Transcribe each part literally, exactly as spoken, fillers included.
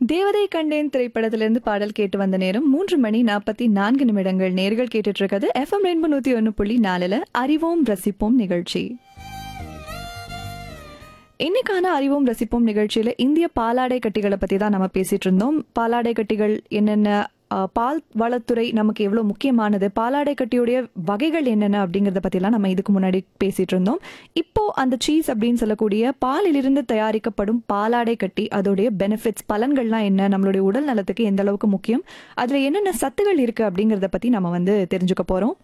தேவதை கண்டேன் திரைப்படத்திலிருந்து பாடல் கேட்டு வந்த நேரம் மூன்று மணி நாற்பத்தி நான்கு நிமிடங்கள். நேர்கள் கேட்டுட்டு இருக்கிறது எஃப்எம் ரெயின்போ நூத்தி ஒன்னு புள்ளி நாலுல அறிவோம் ரசிப்போம் நிகழ்ச்சி. இன்னைக்கான அறிவோம் ரசிப்போம் நிகழ்ச்சியில இந்திய பாலாடை கட்டிகளை பத்தி தான் நம்ம பேசிட்டு இருந்தோம். பாலாடை கட்டிகள் என்னென்ன, பால் வளத்துறை நமக்கு எவ்வளவு முக்கியமானது, பாலாடை கட்டியுடைய வகைகள் என்னென்ன அப்படிங்கறத பத்திலாம் நம்ம இதுக்கு முன்னாடி பேசிட்டு இருந்தோம். இப்போ அந்த சீஸ் அப்படின்னு சொல்லக்கூடிய பாலிலிருந்து தயாரிக்கப்படும் பாலாடை கட்டி அதோடைய பெனிஃபிட்ஸ், பலன்கள்லாம் என்ன, நம்மளுடைய உடல் நலத்துக்கு எந்த அளவுக்கு முக்கியம், அதுல என்னென்ன சத்துகள் இருக்கு அப்படிங்கறத பத்தி நம்ம வந்து தெரிஞ்சுக்க போறோம்.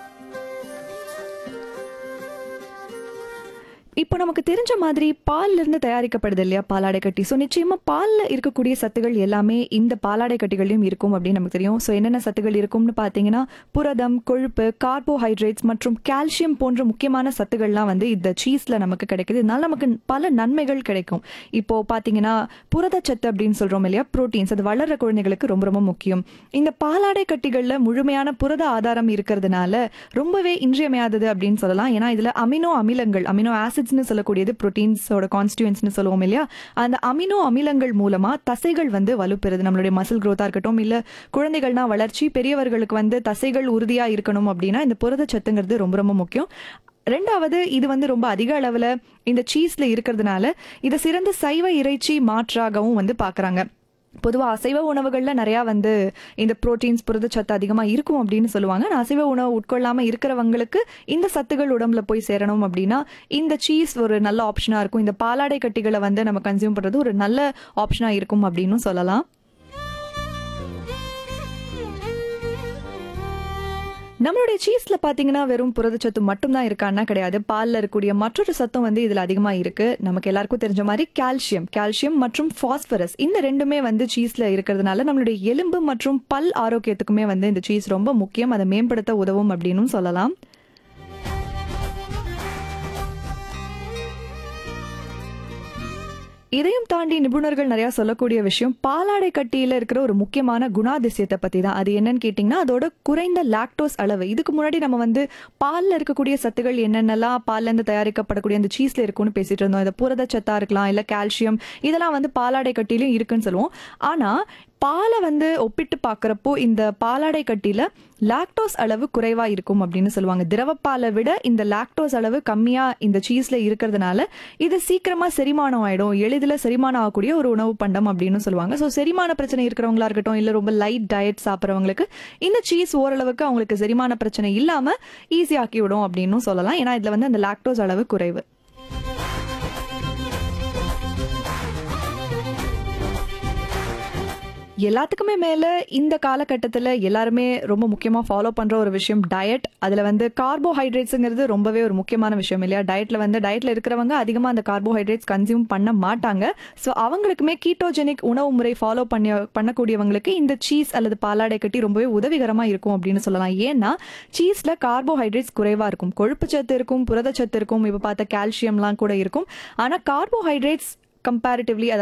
இப்போ நமக்கு தெரிஞ்ச மாதிரி பால்ல இருந்து தயாரிக்கப்படுது இல்லையா பாலாடை கட்டி. ஸோ நிச்சயமா பால்ல இருக்கக்கூடிய சத்துகள் எல்லாமே இந்த பாலாடை கட்டிகளையும் இருக்கும் அப்படின்னு நமக்கு தெரியும். ஸோ என்னென்ன சத்துகள் இருக்கும்னு பார்த்தீங்கன்னா புரதம், கொழுப்பு, கார்போஹைட்ரேட்ஸ் மற்றும் கால்சியம் போன்ற முக்கியமான சத்துக்கள்லாம் வந்து இந்த சீஸ்ல நமக்கு கிடைக்குது. இதனால நமக்கு பல நன்மைகள் கிடைக்கும். இப்போ பார்த்தீங்கன்னா புரதச்சத்து அப்படின்னு சொல்றோம் இல்லையா, புரோட்டீன்ஸ், அது வளர்ற குழந்தைகளுக்கு ரொம்ப ரொம்ப முக்கியம். இந்த பாலாடை கட்டிகள்ல முழுமையான புரத ஆதாரம் இருக்கிறதுனால ரொம்பவே இன்றியமையாதது அப்படின்னு சொல்லலாம். ஏன்னா இதுல அமினோ அமிலங்கள், அமினோ ஆசிட் சொல்லக்கூடியது புரோட்டீன்ஸோட கான்ஸ்டியூன்ஸ்னு சொல்லுவோம் இல்லையா, அந்த அமினோ அமிலங்கள் மூலமா தசைகள் வந்து வலுப்பெறுது. நம்மளுடைய மசில் growth-ஆ இருக்கட்டும், இல்ல குழந்தைகள்னா வளர்ச்சி, பெரியவர்களுக்கு வந்து தசைகள் உறுதியா இருக்கணும் அப்படின்னா இந்த புரதச்சத்துங்கிறது ரொம்ப ரொம்ப முக்கியம். ரெண்டாவது, இது வந்து ரொம்ப அதிக அளவுல இந்த சீஸ்ல இருக்கிறதுனால இதை சிறந்த சைவ இறைச்சி மாற்றாகவும் வந்து பாக்குறாங்க. பொதுவாக அசைவ உணவுகள்ல நிறையா வந்து இந்த புரோட்டீன்ஸ், புரதச்சத்து அதிகமாக இருக்கும் அப்படின்னு சொல்லுவாங்க. நான் அசைவ உணவு உட்கொள்ளாமல் இருக்கிறவங்களுக்கு இந்த சத்துகள் உடம்புல போய் சேரணும் அப்படின்னா இந்த சீஸ் ஒரு நல்ல ஆப்ஷனாக இருக்கும். இந்த பாலாடை கட்டிகளை வந்து நம்ம கன்சியூம் பண்ணுறது ஒரு நல்ல ஆப்ஷனாக இருக்கும் அப்படின்னு சொல்லலாம். நம்மளுடைய சீஸ்ல பாத்தீங்கன்னா வெறும் புரதச்சத்து மட்டும் தான் இருக்கான்னா கிடையாது. பால்ல இருக்கக்கூடிய மற்றொரு சத்தம் வந்து இதுல அதிகமா இருக்கு. நமக்கு எல்லாருக்கும் தெரிஞ்ச மாதிரி கால்சியம் கால்சியம் மற்றும் பாஸ்பரஸ், இந்த ரெண்டுமே வந்து சீஸ்ல இருக்கிறதுனால நம்மளுடைய எலும்பு மற்றும் பல் ஆரோக்கியத்துக்குமே வந்து இந்த சீஸ் ரொம்ப முக்கியம். அதை மேம்படுத்த உதவும் அப்படின்னு சொல்லலாம். இதையும் தாண்டி நிபுணர்கள் நிறைய சொல்லக்கூடிய விஷயம் பாலாடை கட்டியில இருக்கிற ஒரு முக்கியமான குணாதிசயத்தை பத்தி தான். அது என்னன்னு கேட்டீங்கன்னா அதோட குறைந்த லாக்டோஸ் அளவு. இதுக்கு முன்னாடி நம்ம வந்து பால்ல இருக்கக்கூடிய சத்துகள் என்னென்னலாம் பால்ல இருந்து தயாரிக்கப்படக்கூடிய அந்த சீஸ்ல இருக்கும்னு பேசிட்டு இருந்தோம். இதை புரதச்சத்தா இருக்கலாம், இல்ல கால்சியம், இதெல்லாம் வந்து பாலாடை கட்டிலையும் இருக்குன்னு சொல்லுவோம். ஆனா பாலை வந்து ஒப்பிட்டு பார்க்குறப்போ இந்த பாலாடை கட்டியில லாக்டோஸ் அளவு குறைவா இருக்கும் அப்படின்னு சொல்லுவாங்க. திரவப்பாலை விட இந்த லாக்டோஸ் அளவு கம்மியா இந்த சீஸ்ல இருக்கிறதுனால இது சீக்கிரமா செரிமானம் ஆயிடும், எளிதில் செரிமானம் ஆகக்கூடிய ஒரு உணவு பண்டம் அப்படின்னு சொல்லுவாங்க. ஸோ செரிமான பிரச்சனை இருக்கிறவங்களா இருக்கட்டும், இல்லை ரொம்ப லைட் டயட் சாப்பிட்றவங்களுக்கு இந்த சீஸ் ஓரளவுக்கு அவங்களுக்கு செரிமான பிரச்சனை இல்லாம ஈஸியாக்கி விடும் அப்படின்னு சொல்லலாம். ஏன்னா இதுல வந்து அந்த லாக்டோஸ் அளவு குறைவு. எல்லாத்துக்குமே மேல இந்த காலகட்டத்தில் எல்லாருமே ரொம்ப முக்கியமா ஃபாலோ பண்ற ஒரு விஷயம் டயட். அதுல வந்து கார்போஹைட்ரேட்ஸுங்கிறது ரொம்பவே ஒரு முக்கியமான விஷயம் இல்லையா. டயட்ல வந்து டயட்ல இருக்கிறவங்க அதிகமா அந்த கார்போஹைட்ரேட்ஸ் கன்சியூம் பண்ண மாட்டாங்க. ஸோ அவங்களுக்குமே கீட்டோஜெனிக் உணவு முறை ஃபாலோ பண்ணி பண்ணக்கூடியவங்களுக்கு இந்த சீஸ் அல்லது பாலாடை கட்டி ரொம்பவே உதவிகரமா இருக்கும் அப்படின்னு சொல்லலாம். ஏன்னா சீஸ்ல கார்போஹைட்ரேட்ஸ் குறைவா இருக்கும், கொழுப்பு சத்து இருக்கும், புரதச்சத்து இருக்கும், இப்ப பார்த்த கால்சியம்லாம் கூட இருக்கும். ஆனா கார்போஹைட்ரேட்ஸ் கம்பேரிட்டிவ்லி